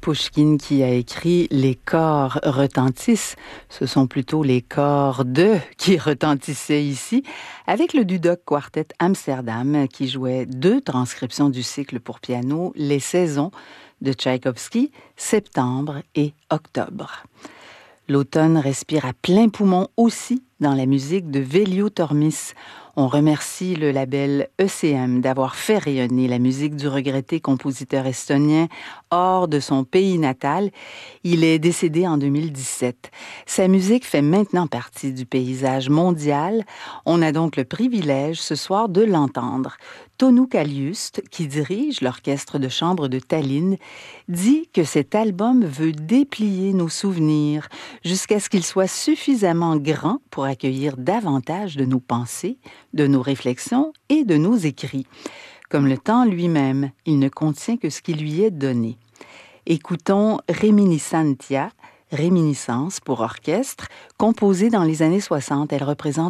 Pouchkine qui a écrit « Les corps retentissent ». Ce sont plutôt les corps qui retentissaient ici, avec le Dudok Quartet Amsterdam qui jouait 2 transcriptions du cycle pour piano « Les saisons » de Tchaïkovski, septembre et octobre. L'automne respire à plein poumon aussi dans la musique de Veljo Tormis. On remercie le label ECM d'avoir fait rayonner la musique du regretté compositeur estonien hors de son pays natal. Il est décédé en 2017. Sa musique fait maintenant partie du paysage mondial. On a donc le privilège ce soir de l'entendre. Tonu Kaliust, qui dirige l'orchestre de chambre de Tallinn, dit que cet album veut déplier nos souvenirs jusqu'à ce qu'il soit suffisamment grand pour accueillir davantage de nos pensées, de nos réflexions et de nos écrits. Comme le temps lui-même, il ne contient que ce qui lui est donné. Écoutons Reminiscentia, Réminiscence pour orchestre, composée dans les années 60. Elle représente